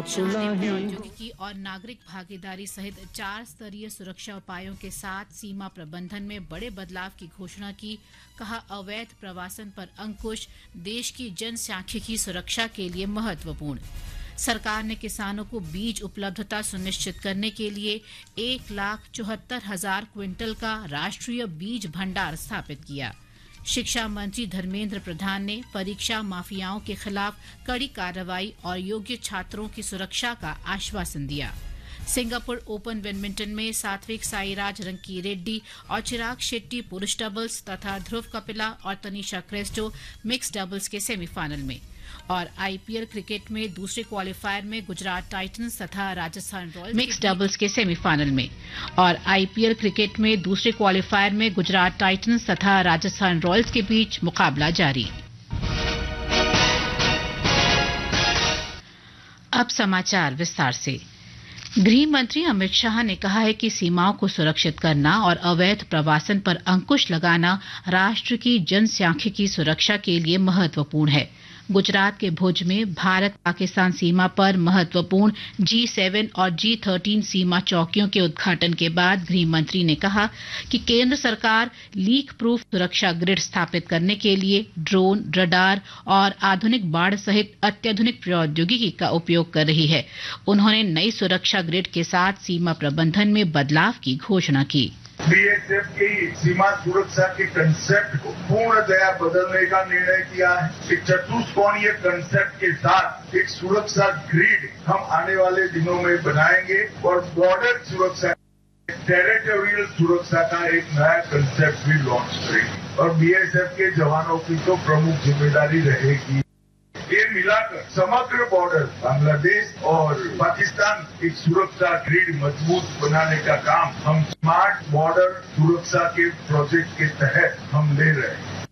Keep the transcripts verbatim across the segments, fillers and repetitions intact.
प्रौद्योगिकी और नागरिक भागीदारी सहित चार स्तरीय सुरक्षा उपायों के साथ सीमा प्रबंधन में बड़े बदलाव की घोषणा की। कहा, अवैध प्रवासन पर अंकुश देश की जनसांख्यिकी सुरक्षा के लिए महत्वपूर्ण। सरकार ने किसानों को बीज उपलब्धता सुनिश्चित करने के लिए एक लाख चौहत्तर हजार क्विंटल का राष्ट्रीय बीज भंडार स्थापित किया। शिक्षा मंत्री धर्मेंद्र प्रधान ने परीक्षा माफियाओं के खिलाफ कड़ी कार्रवाई और योग्य छात्रों की सुरक्षा का आश्वासन दिया। सिंगापुर ओपन बैडमिंटन में सात्विक साईराज रंकीरेड्डी और चिराग शेट्टी पुरुष डबल्स तथा ध्रुव कपिला और तनिषा क्रेस्टो मिक्स डबल्स के सेमीफाइनल में। और आईपीएल क्रिकेट में दूसरे क्वालिफायर में गुजरात टाइटंस तथा राजस्थान रॉयल्स मिक्स डबल्स के सेमीफाइनल में और आईपीएल क्रिकेट में दूसरे क्वालिफायर में गुजरात टाइटंस तथा राजस्थान रॉयल्स के बीच मुकाबला जारी। अब समाचार विस्तार से। गृह मंत्री अमित शाह ने कहा है कि सीमाओं को सुरक्षित करना और अवैध प्रवासन पर अंकुश लगाना राष्ट्र की जनसांख्यिकी सुरक्षा के लिए महत्वपूर्ण है। गुजरात के भुज में भारत पाकिस्तान सीमा पर महत्वपूर्ण जी सेवन और जी थर्टीन सीमा चौकियों के उद्घाटन के बाद गृह मंत्री ने कहा कि केंद्र सरकार लीक प्रूफ सुरक्षा ग्रिड स्थापित करने के लिए ड्रोन, रडार और आधुनिक बाड़ सहित अत्याधुनिक प्रौद्योगिकी का उपयोग कर रही है। उन्होंने नई सुरक्षा ग्रिड के साथ सीमा प्रबंधन में बदलाव की घोषणा की। बीएसएफ की सीमा सुरक्षा के कंसेप्ट को पूर्णतया बदलने का निर्णय किया है। एक चतुष्कोणीय कंसेप्ट के साथ एक सुरक्षा ग्रिड हम आने वाले दिनों में बनाएंगे और बॉर्डर सुरक्षा, टेरिटोरियल सुरक्षा का एक नया कंसेप्ट भी लॉन्च करेंगे। और बीएसएफ के जवानों की तो प्रमुख जिम्मेदारी रहेगी। ये मिलाकर समग्र बॉर्डर बांग्लादेश और पाकिस्तान एक सुरक्षा ग्रिड मजबूत बनाने का काम हम स्मार्ट बॉर्डर सुरक्षा के प्रोजेक्ट के तहत हम ले रहे हैं।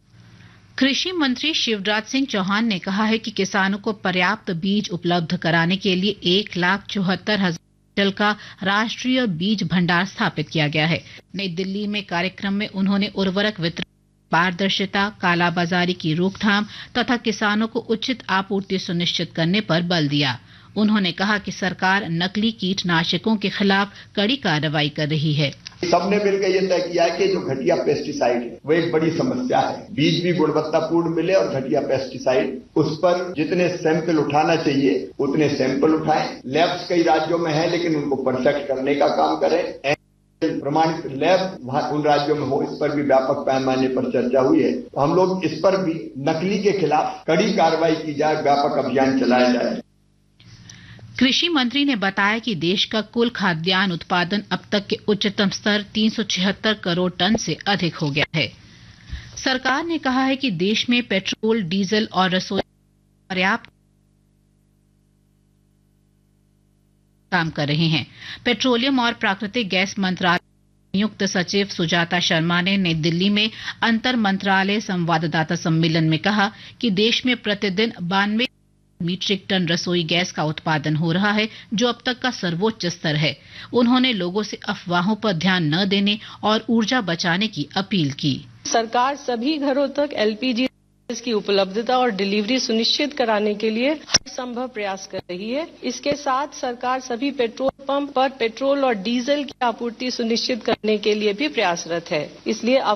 कृषि मंत्री शिवराज सिंह चौहान ने कहा है कि किसानों को पर्याप्त बीज उपलब्ध कराने के लिए एक लाख चौहत्तर हजार क्विंटल का राष्ट्रीय बीज भंडार स्थापित किया गया है। नई दिल्ली में कार्यक्रम में उन्होंने उर्वरक वितरण, पारदर्शिता, कालाबाजारी की रोकथाम तथा किसानों को उचित आपूर्ति सुनिश्चित करने पर बल दिया। उन्होंने कहा कि सरकार नकली कीटनाशकों के खिलाफ कड़ी कार्रवाई कर रही है। सबने मिलकर ये तय किया है कि जो घटिया पेस्टिसाइड है वो एक बड़ी समस्या है। बीज भी गुणवत्तापूर्ण मिले और घटिया पेस्टिसाइड, उस पर जितने सैंपल उठाना चाहिए उतने सैंपल उठाएं। लैब्स कई राज्यों में है लेकिन उनको परफेक्ट करने का काम करें। प्रमाणित लैब उन राज्यों में हो, इस पर भी व्यापक पैमाने पर चर्चा हुई है। तो हम लोग इस पर भी नकली के खिलाफ कड़ी कार्रवाई की जाए, व्यापक अभियान चलाया जाए। कृषि मंत्री ने बताया कि देश का कुल खाद्यान्न उत्पादन अब तक के उच्चतम स्तर तीन सौ छिहत्तर करोड़ टन से अधिक हो गया है। सरकार ने कहा है कि देश में पेट्रोल, डीजल और रसोई पर्याप्त काम कर रहे हैं। पेट्रोलियम और प्राकृतिक गैस मंत्रालय संयुक्त सचिव सुजाता शर्मा ने नई दिल्ली में अंतर मंत्रालय संवाददाता सम्मेलन में कहा कि देश में प्रतिदिन बानवे मीट्रिक टन रसोई गैस का उत्पादन हो रहा है, जो अब तक का सर्वोच्च स्तर है। उन्होंने लोगों से अफवाहों पर ध्यान न देने और ऊर्जा बचाने की अपील की। सरकार सभी घरों तक एलपीजी की उपलब्धता और डिलीवरी सुनिश्चित कराने के लिए हर संभव प्रयास कर रही है। इसके साथ सरकार सभी पेट्रोल पंप पर पेट्रोल और डीजल की आपूर्ति सुनिश्चित करने के लिए भी प्रयासरत है। इसलिए